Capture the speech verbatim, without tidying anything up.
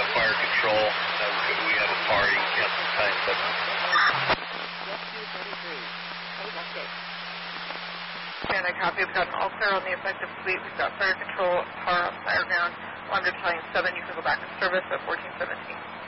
got fire control. Uh, we have a party. Cancel time. But And I copy. We've got an all clear on the effective suite. We've got fire control, power on fire ground. London Battalion seven, you can go back to service at fourteen seventeen.